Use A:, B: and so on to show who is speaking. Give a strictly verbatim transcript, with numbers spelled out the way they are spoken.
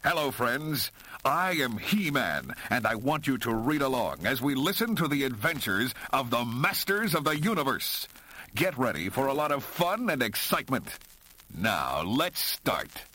A: Hello, friends. I am He-Man, and I want you to read along as we listen to the adventures of the Masters of the Universe. Get ready for a lot of fun and excitement. Now, let's start.